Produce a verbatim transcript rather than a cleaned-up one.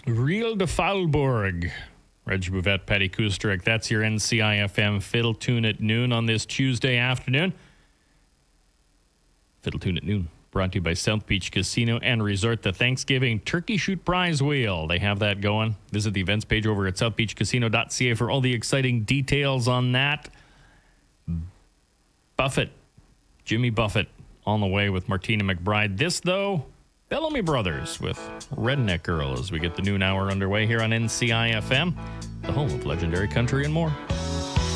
Real de Foulbourg. Reg Bouvet, Patty Kusterik. That's your N C I F M Fiddle Tune at noon on this Tuesday afternoon. Fiddle Tune at noon. Brought to you by South Beach Casino and Resort, the Thanksgiving Turkey Shoot Prize Wheel. They have that going. Visit the events page over at south beach casino dot c a for all the exciting details on that. Buffett, Jimmy Buffett, on the way with Martina McBride. This, though, Bellamy Brothers with Redneck Girl as we get the noon hour underway here on N C I F M, the home of legendary country and more.